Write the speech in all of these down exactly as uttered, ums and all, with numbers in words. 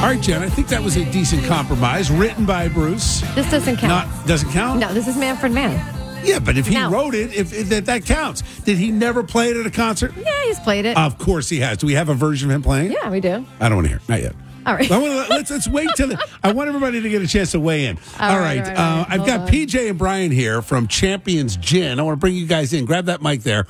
All right, Jen, I think that was a decent compromise. Written by Bruce. This doesn't count. Not, doesn't count? No, this is Manfred Mann. Yeah, but if he No. wrote it, if, if that, that counts. Did he never play it at a concert? Yeah, he's played it. Of course he has. Do we have a version of him playing it? Yeah, we do. I don't want to hear it. Not yet. All right. I wanna, let's let's wait till the, I want everybody to get a chance to weigh in. All all right, right. all right, uh, all right. I've Hold got on. P J and Brian here from Champions Gin. I want to bring you guys in. Grab that mic there.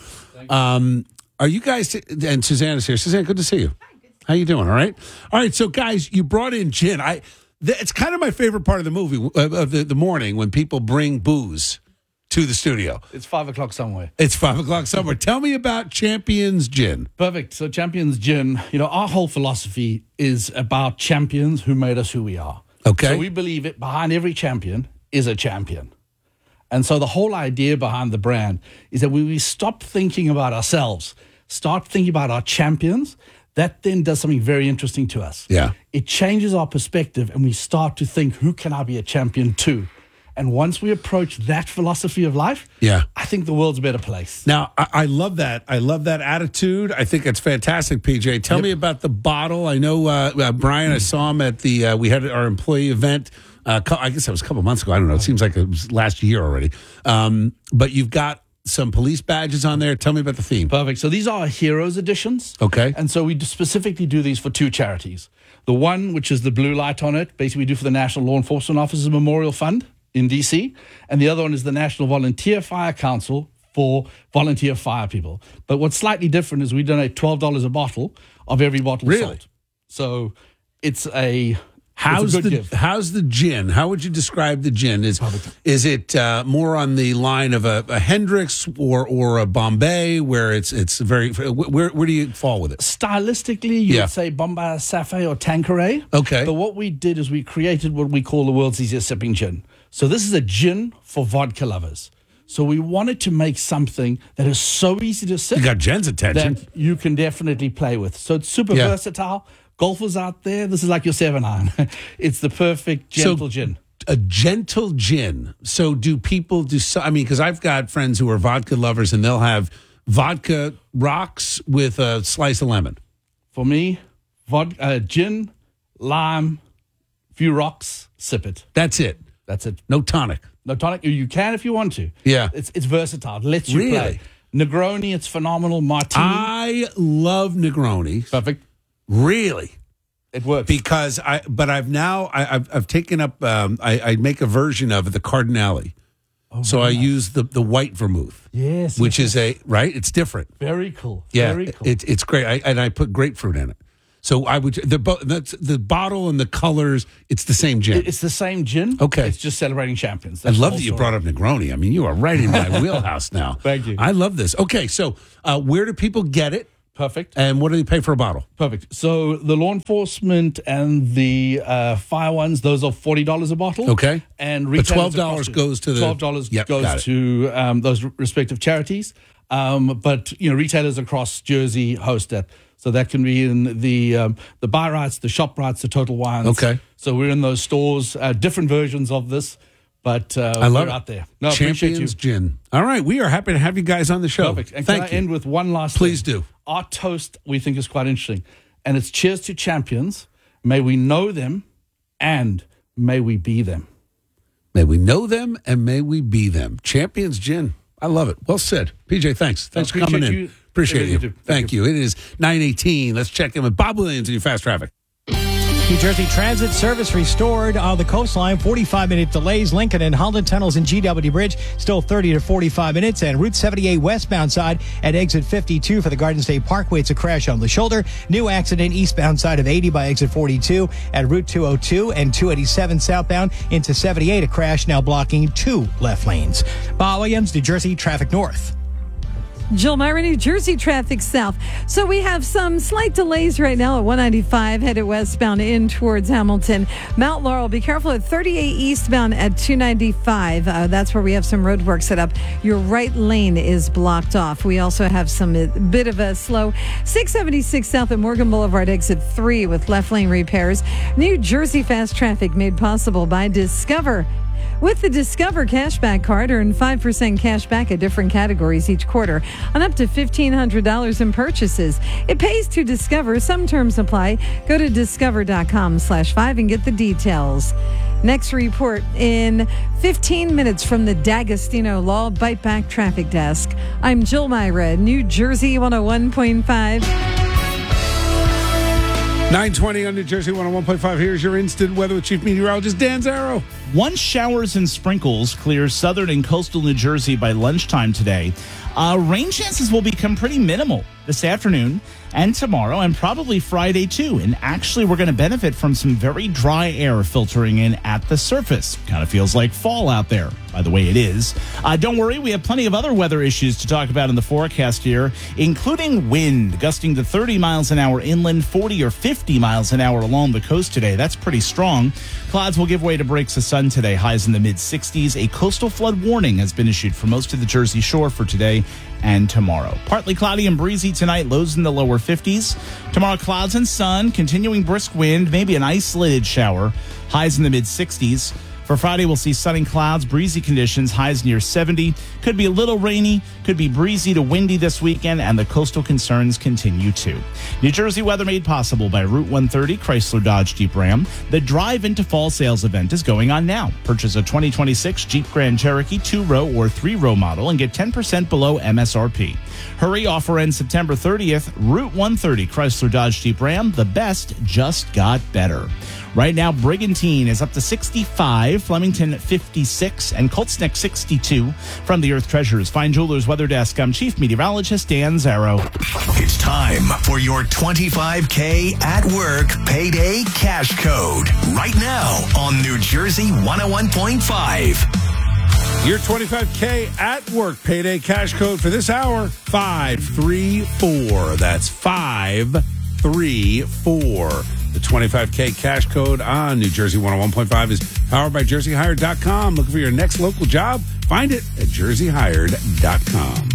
Um, are you guys, and Susanna's here. Suzanne, good to see you. How you doing? All right. All right. So, guys, you brought in gin. I. th- It's kind of my favorite part of the movie, uh, of the, the morning, when people bring booze to the studio. It's five o'clock somewhere. It's five o'clock somewhere. Tell me about Champions Gin. Perfect. So Champions Gin, you know, our whole philosophy is about champions who made us who we are. Okay. So we believe it behind every champion is a champion. And so the whole idea behind the brand is that when we stop thinking about ourselves, start thinking about our champions, that then does something very interesting to us. Yeah. It changes our perspective and we start to think, who can I be a champion to? And once we approach that philosophy of life, Yeah. I think the world's a better place. Now, I, I love that. I love that attitude. I think it's fantastic, P J. Tell Yep. me about the bottle. I know, uh, uh, Brian, I saw him at the, uh, we had our employee event. Uh, cou- I guess that was a couple months ago. I don't know. It seems like it was last year already. Um, but you've got some police badges on there. Tell me about the theme. Perfect. So these are our Heroes editions. Okay. And so we specifically do these for two charities. The one, which is the blue light on it, basically we do for the National Law Enforcement Officers Memorial Fund in D C. And the other one is the National Volunteer Fire Council for volunteer fire people. But what's slightly different is we donate twelve dollars a bottle of every bottle Really? sold. So it's a... How's it's a good the gift. how's the gin? How would you describe the gin? Is is it uh, more on the line of a, a Hendrix or or a Bombay, where it's it's very where where do you fall with it? Stylistically, you Yeah. would say Bombay, Safé, or Tanqueray. Okay. But what we did is we created what we call the world's easiest sipping gin. So this is a gin for vodka lovers. So we wanted to make something that is so easy to sip You got Jen's attention. that you can definitely play with. So it's super Yeah. versatile. Golfers out there, this is like your seven iron. It's the perfect gentle gin. A gentle gin. So do people do? So, I mean, because I've got friends who are vodka lovers, and they'll have vodka rocks with a slice of lemon. For me, vod- uh, gin, lime, few rocks, sip it. That's it. That's it. No tonic. No tonic. You can if you want to. Yeah. It's it's versatile. It lets you Really? play. Negroni, it's phenomenal. Martini, I love Negroni. perfect. Really. It works. Because I, but I've now I, I've I've taken up. Um, I, I make a version of the Cardinale, so I use the the white vermouth, yes. which yes, is a right. It's different. very cool. Yeah, Very cool. it's it's great. I, and I put grapefruit in it. So I would the bo- that's the bottle and the colors. It's the same gin. It's the same gin. Okay. It's just celebrating champions. I That's love the that you whole brought up Negroni. I mean, you are right in my wheelhouse now. Thank you. I love this. Okay, so uh, where do people get it, Perfect. and what do they pay for a bottle? Perfect. So the law enforcement and the uh, fire ones, those are forty dollars a bottle. Okay. And But retailers twelve dollars across- goes to the- twelve dollars Yep, got goes it. to um, those respective charities. Um, but you know, retailers across Jersey host that. So that can be in the um, the buy rights, the shop rights, the Total Wines. Okay. So we're in those stores, uh, different versions of this, but uh, I love we're it. out there. No, I appreciate you. Champions Gin. All right, we are happy to have you guys on the show. Perfect. And Thank can I you. end with one last Please thing? do. Our toast we think is quite interesting. And it's cheers to champions. May we know them and may we be them. May we know them and may we be them. Champions Gin. I love it. Well said. P J, thanks. Thanks for coming in. appreciate you. Appreciate Really you. do. Thank, Thank you. It is nine eighteen. Let's check in with Bob Williams in your fast traffic. New Jersey Transit service restored on the coastline. forty-five minute delays. Lincoln and Holland tunnels and G W Bridge still thirty to forty-five minutes. And Route seventy-eight westbound side at exit fifty-two for the Garden State Parkway. It's a crash on the shoulder. New accident eastbound side of eighty by exit forty-two at Route two oh two and two eighty-seven southbound into seventy-eight. A crash now blocking two left lanes. Bob Williams, New Jersey Traffic North. Jill Myra, New Jersey traffic south. So we have some slight delays right now at one ninety-five headed westbound in towards Hamilton. Mount Laurel, be careful at thirty-eight eastbound at two ninety-five. Uh, that's where we have some road work set up. Your right lane is blocked off. We also have some uh, bit of a slow six seventy-six south at Morgan Boulevard exit three with left lane repairs. New Jersey fast traffic made possible by Discover With the Discover Cashback Card, earn five percent cash back at different categories each quarter on up to fifteen hundred dollars in purchases. It pays to Discover. Some terms apply. Go to discover.com slash five and get the details. Next report in fifteen minutes from the D'Agostino Law Bite Back Traffic Desk. I'm Jill Myra, New Jersey one oh one point five. nine twenty on New Jersey one oh one point five. Here's your instant weather with Chief Meteorologist Dan Zarrow. One showers and sprinkles clears southern and coastal New Jersey by lunchtime today. Uh, rain chances will become pretty minimal this afternoon and tomorrow and probably Friday too. And actually, we're going to benefit from some very dry air filtering in at the surface. Kind of feels like fall out there, by the way it is. Uh, don't worry, we have plenty of other weather issues to talk about in the forecast here, including wind gusting to thirty miles an hour inland, forty or fifty miles an hour along the coast today. That's pretty strong. Clouds will give way to breaks of sun today, highs in the mid sixties. A coastal flood warning has been issued for most of the Jersey Shore for today and tomorrow. Partly cloudy and breezy tonight, lows in the lower fifties. Tomorrow, clouds and sun, continuing brisk wind, maybe an isolated shower, highs in the mid sixties. For Friday, we'll see sunny clouds, breezy conditions, highs near seventy. Could be a little rainy, could be breezy to windy this weekend, and the coastal concerns continue too. New Jersey weather made possible by Route one thirty, Chrysler Dodge Jeep Ram. The Drive into Fall sales event is going on now. Purchase a twenty twenty-six Jeep Grand Cherokee two-row or three-row model and get ten percent below M S R P. Hurry, offer ends September thirtieth. Route one thirty, Chrysler Dodge Jeep Ram. The best just got better. Right now, Brigantine is up to sixty-five, Flemington fifty-six, and Colts Neck sixty-two. From the Earth Treasures Fine Jewelers Weather Desk, I'm Chief Meteorologist Dan Zarrow. It's time for your twenty-five K at work payday cash code. Right now on New Jersey one oh one point five. Your twenty-five K at work payday cash code for this hour, five three four. That's five three four. The twenty-five K cash code on New Jersey one oh one point five is powered by jersey hired dot com. Looking for your next local job? Find it at jersey hired dot com.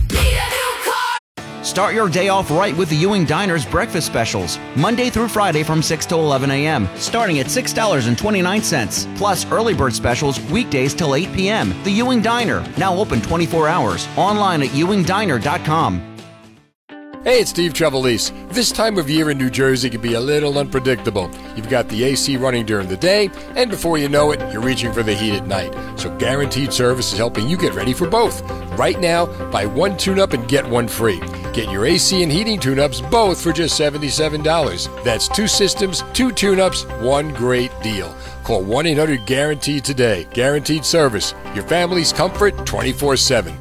Start your day off right with the Ewing Diner's breakfast specials. Monday through Friday from six to eleven a.m., starting at six dollars and twenty-nine cents. Plus early bird specials weekdays till eight p.m. The Ewing Diner, now open twenty-four hours. Online at ewing diner dot com. Hey, it's Steve Trevelise. This time of year in New Jersey can be a little unpredictable. You've got the A C running during the day, and before you know it, you're reaching for the heat at night. So Guaranteed Service is helping you get ready for both. Right now, buy one tune-up and get one free. Get your A C and heating tune-ups both for just seventy-seven dollars. That's two systems, two tune-ups, one great deal. Call one eight hundred guaranteed today. Guaranteed Service. Your family's comfort twenty-four seven.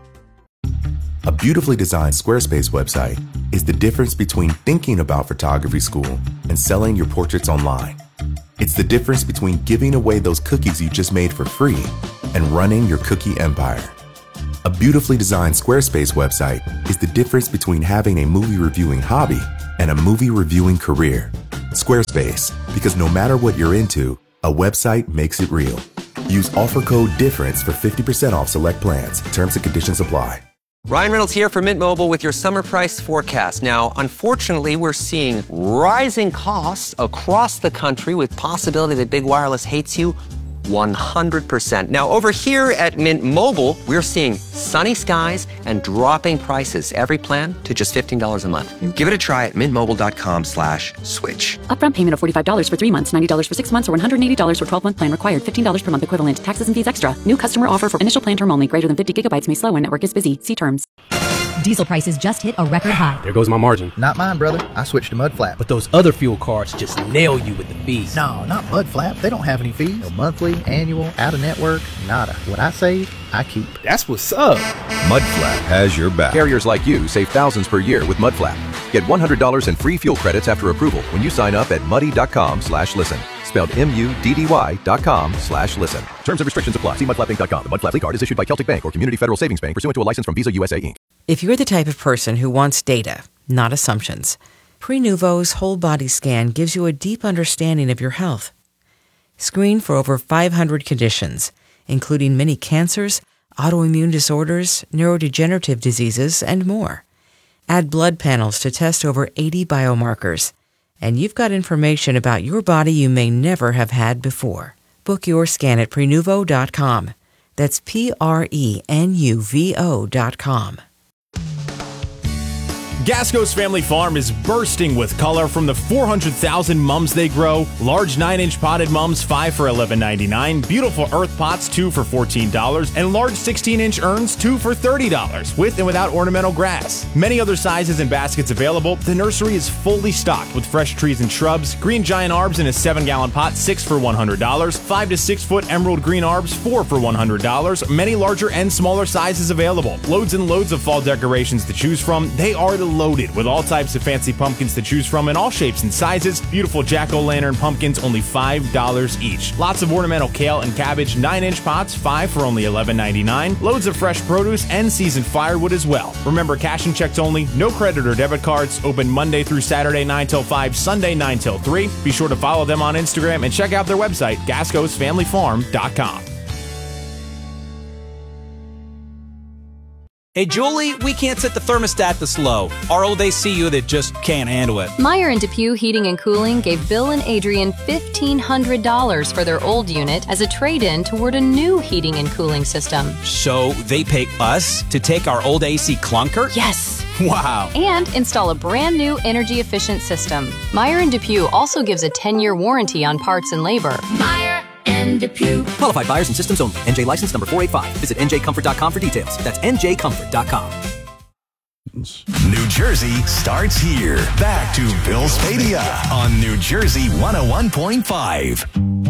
A beautifully designed Squarespace website is the difference between thinking about photography school and selling your portraits online. It's the difference between giving away those cookies you just made for free and running your cookie empire. A beautifully designed Squarespace website is the difference between having a movie reviewing hobby and a movie reviewing career. Squarespace, because no matter what you're into, a website makes it real. Use offer code DIFFERENCE for fifty percent off select plans. Terms and conditions apply. Ryan Reynolds here for Mint Mobile with your summer price forecast. Now, unfortunately, we're seeing rising costs across the country with possibility that big wireless hates you one hundred percent. Now, over here at Mint Mobile, we're seeing sunny skies and dropping prices. Every plan to just fifteen dollars a month. Give it a try at mintmobile.com slash switch. Upfront payment of forty-five dollars for three months, ninety dollars for six months, or one hundred eighty dollars for twelve-month plan required. fifteen dollars per month equivalent. Taxes and fees extra. New customer offer for initial plan term only. Greater than fifty gigabytes may slow when network is busy. See terms. Diesel prices just hit a record high. There goes my margin. Not mine, brother. I switched to Mudflap. But those other fuel cards just nail you with the fees. No, not Mudflap. They don't have any fees. No monthly, annual, out-of-network, nada. What I save, I keep. That's what's up. Mudflap has your back. Carriers like you save thousands per year with Mudflap. Get one hundred dollars in free fuel credits after approval when you sign up at muddy.com slash listen. Spelled M-U-D-D-Y dot com slash listen. Terms and restrictions apply. See mudflap inc dot com. The Mudflap Fleet Card is issued by Celtic Bank or Community Federal Savings Bank pursuant to a license from Visa U S A, Incorporated. If you're the type of person who wants data, not assumptions, Prenuvo's whole body scan gives you a deep understanding of your health. Screen for over five hundred conditions, including many cancers, autoimmune disorders, neurodegenerative diseases, and more. Add blood panels to test over eighty biomarkers, and you've got information about your body you may never have had before. book your scan at prenuvo dot com. That's P R E N U V O dot com. Gasco's Family Farm is bursting with color from the four hundred thousand mums they grow. Large nine inch potted mums, five for eleven ninety-nine. Beautiful earth pots, two for fourteen dollars. And large sixteen inch urns, two for thirty dollars, with and without ornamental grass. Many other sizes and baskets available. The nursery is fully stocked with fresh trees and shrubs. Green giant arbs in a seven gallon pot, six for one hundred dollars. five to six foot emerald green arbs, four for one hundred dollars. Many larger and smaller sizes available. Loads and loads of fall decorations to choose from. They are the loaded with all types of fancy pumpkins to choose from in all shapes and sizes. Beautiful jack-o'-lantern pumpkins, only five dollars each. Lots of ornamental kale and cabbage, nine inch pots, five for only eleven ninety-nine. Loads of fresh produce and seasoned firewood as well. Remember, cash and checks only, no credit or debit cards. Open Monday through Saturday nine till five, Sunday nine till three. Be sure to follow them on Instagram and check out their website, gascos family farm dot com. Hey, Julie, we can't set the thermostat this low. Our old A C unit just can't handle it. Meyer and DePue Heating and Cooling gave Bill and Adrian fifteen hundred dollars for their old unit as a trade-in toward a new heating and cooling system. So they pay us to take our old A C clunker? Yes. Wow. And install a brand new energy-efficient system. Meyer and DePue also gives a ten-year warranty on parts and labor. Meyer and DePue. Qualified buyers and systems only. N J license number four eight five. Visit N J comfort dot com for details. That's N J comfort dot com. New Jersey starts here. Back to Bill Spadea on New Jersey one oh one point five.